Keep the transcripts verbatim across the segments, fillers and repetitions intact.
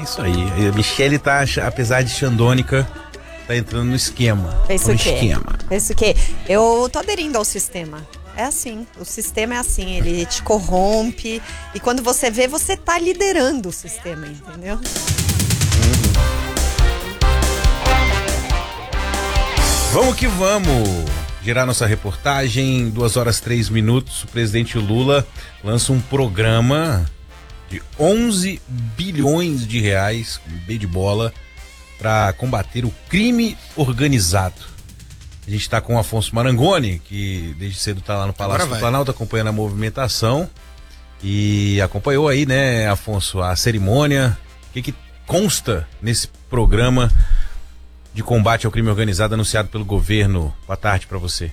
Isso aí. A Michele tá, apesar de xandônica, tá entrando no esquema. Pensa no o quê? esquema. Pensa o quê? Eu tô aderindo ao sistema. É assim, o sistema é assim, ele te corrompe e quando você vê, você tá liderando o sistema, entendeu? Uhum. Vamos que vamos girar nossa reportagem, duas horas três minutos. O presidente Lula lança um programa de onze bilhões de reais, com B de bola, para combater o crime organizado. A gente está com o Afonso Marangoni, que desde cedo está lá no Palácio do Planalto acompanhando a movimentação e acompanhou aí, né, Afonso, a cerimônia. O que, que consta nesse programa de combate ao crime organizado anunciado pelo governo? Boa tarde para você.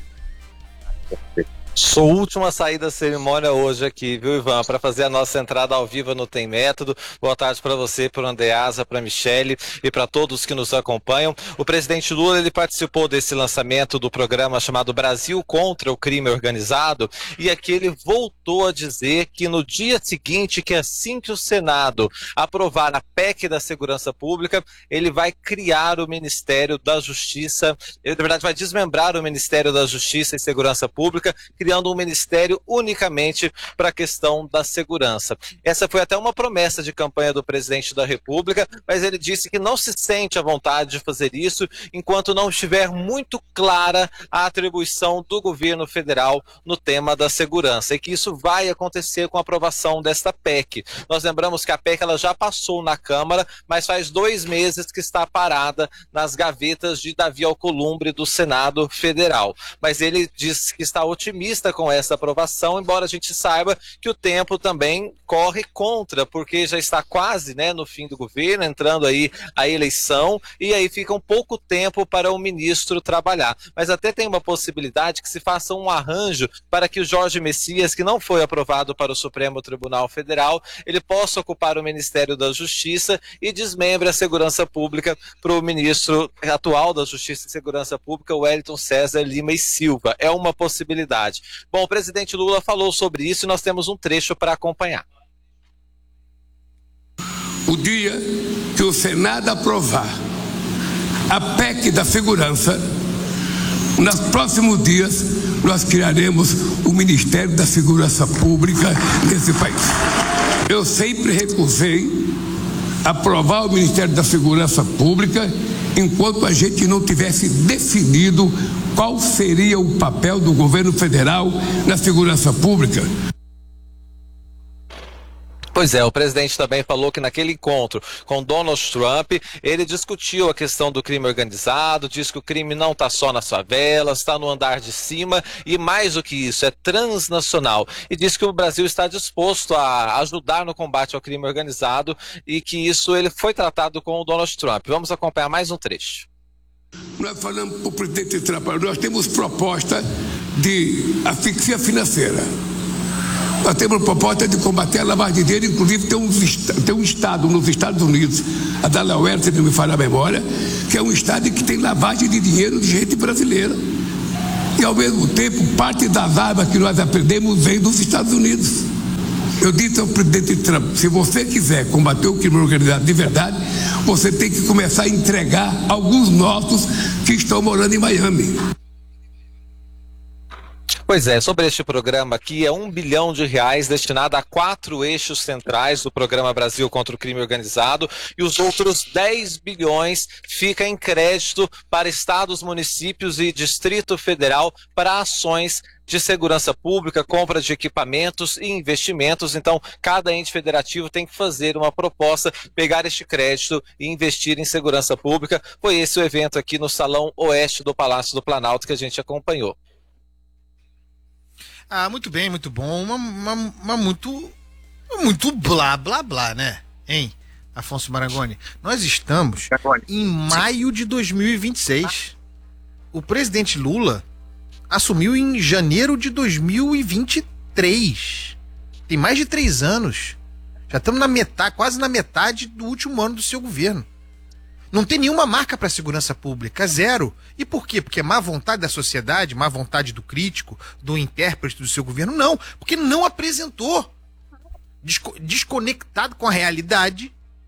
Sou última saída da cerimônia hoje aqui, viu, Ivan? Para fazer a nossa entrada ao vivo no Tem Método. Boa tarde para você, para o Andreasa, para a Michele e para todos que nos acompanham. O presidente Lula, ele participou desse lançamento do programa chamado Brasil contra o Crime Organizado, e aqui ele voltou a dizer que no dia seguinte, que assim que o Senado aprovar a P E C da Segurança Pública, ele vai criar o Ministério da Justiça, ele, na verdade, vai desmembrar o Ministério da Justiça e Segurança Pública, criando um ministério unicamente para a questão da segurança. Essa foi até uma promessa de campanha do presidente da República, mas ele disse que não se sente à vontade de fazer isso enquanto não estiver muito clara a atribuição do governo federal no tema da segurança, e que isso vai acontecer com a aprovação desta P E C. Nós lembramos que a P E C ela já passou na Câmara, mas faz dois meses que está parada nas gavetas de Davi Alcolumbre do Senado Federal. Mas ele diz que está otimista com essa aprovação, embora a gente saiba que o tempo também corre contra, porque já está quase, né, no fim do governo, entrando aí a eleição, e aí fica um pouco tempo para o ministro trabalhar. Mas até tem uma possibilidade que se faça um arranjo para que o Jorge Messias, que não foi aprovado para o Supremo Tribunal Federal, ele possa ocupar o Ministério da Justiça e desmembre a segurança pública para o ministro atual da Justiça e Segurança Pública, Wellington César Lima e Silva. É uma possibilidade. Bom, o presidente Lula falou sobre isso e nós temos um trecho para acompanhar. O dia que o Senado aprovar a P E C da segurança, nos próximos dias nós criaremos o Ministério da Segurança Pública nesse país. Eu sempre recusei aprovar o Ministério da Segurança Pública enquanto a gente não tivesse definido qual seria o papel do governo federal na segurança pública. Pois é, o presidente também falou que naquele encontro com Donald Trump, ele discutiu a questão do crime organizado, diz que o crime não está só nas favelas, está no andar de cima e mais do que isso, é transnacional. E diz que o Brasil está disposto a ajudar no combate ao crime organizado e que isso ele foi tratado com o Donald Trump. Vamos acompanhar mais um trecho. Nós falamos para o presidente Trump, nós temos proposta de asfixia financeira. Nós temos proposta de combater a lavagem de dinheiro, inclusive tem um, tem um estado nos Estados Unidos, a Delaware, se não me falha a memória, que é um estado que tem lavagem de dinheiro de gente brasileira. E ao mesmo tempo, parte das armas que nós aprendemos vem dos Estados Unidos. Eu disse ao presidente Trump, se você quiser combater o crime organizado de verdade, você tem que começar a entregar alguns nossos que estão morando em Miami. Pois é, sobre este programa aqui, é um bilhão de reais destinado a quatro eixos centrais do programa Brasil contra o Crime Organizado, e os outros dez bilhões fica em crédito para estados, municípios e Distrito Federal para ações de segurança pública, compra de equipamentos e investimentos. Então, cada ente federativo tem que fazer uma proposta, pegar este crédito e investir em segurança pública. Foi esse o evento aqui no Salão Oeste do Palácio do Planalto que a gente acompanhou. Ah, muito bem, muito bom, uma, uma, uma muito, muito blá, blá, blá, né? Hein, Afonso Marangoni? Nós estamos em maio de dois mil e vinte e seis. O presidente Lula assumiu em janeiro de dois mil e vinte e três. Tem mais de três anos. Já estamos na metade, quase na metade do último ano do seu governo. Não tem nenhuma marca para a segurança pública, zero. E por quê? Porque é má vontade da sociedade, má vontade do crítico, do intérprete do seu governo? Não, porque não apresentou. Desco- desconectado com a realidade,